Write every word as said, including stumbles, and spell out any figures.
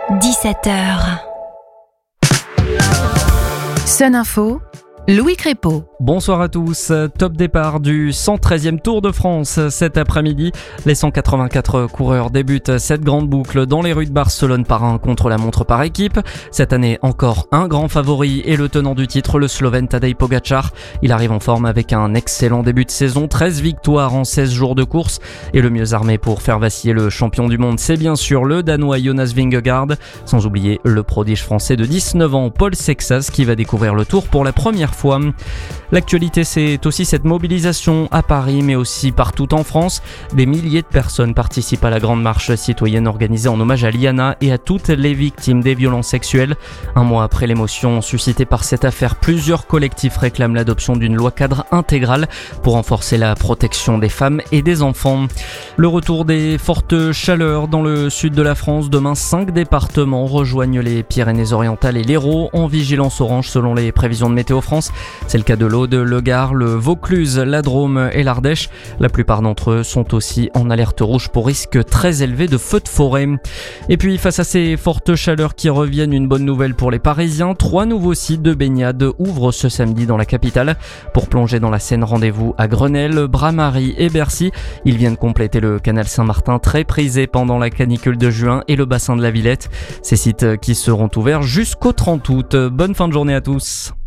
dix-sept heures. Sun Info, Louis Crépeau. Bonsoir à tous. Top départ du cent treizième Tour de France cet après-midi. Les cent quatre-vingt-quatre coureurs débutent cette grande boucle dans les rues de Barcelone par un contre-la-montre par équipe. Cette année, encore un grand favori et le tenant du titre, le Slovène Tadej Pogačar. Il arrive en forme avec un excellent début de saison, treize victoires en seize jours de course. Et le mieux armé pour faire vaciller le champion du monde, c'est bien sûr le Danois Jonas Vingegaard. Sans oublier le prodige français de dix-neuf ans, Paul Sexas, qui va découvrir le Tour pour la première fois. L'actualité, c'est aussi cette mobilisation à Paris, mais aussi partout en France. Des milliers de personnes participent à la grande marche citoyenne organisée en hommage à Liana et à toutes les victimes des violences sexuelles. Un mois après l'émotion suscitée par cette affaire, plusieurs collectifs réclament l'adoption d'une loi cadre intégrale pour renforcer la protection des femmes et des enfants. Le retour des fortes chaleurs dans le sud de la France. Demain, cinq départements rejoignent les Pyrénées-Orientales et l'Hérault en vigilance orange selon les prévisions de Météo France. C'est le cas de l'Aude, le Gard, le Vaucluse, la Drôme et l'Ardèche. La plupart d'entre eux sont aussi en alerte rouge pour risque très élevé de feux de forêt. Et puis face à ces fortes chaleurs qui reviennent, une bonne nouvelle pour les Parisiens. Trois nouveaux sites de baignade ouvrent ce samedi dans la capitale. Pour plonger dans la Seine, rendez-vous à Grenelle, Bras-Marie et Bercy. Ils viennent compléter le canal Saint-Martin, très prisé pendant la canicule de juin, et le bassin de la Villette. Ces sites qui seront ouverts jusqu'au trente août. Bonne fin de journée à tous.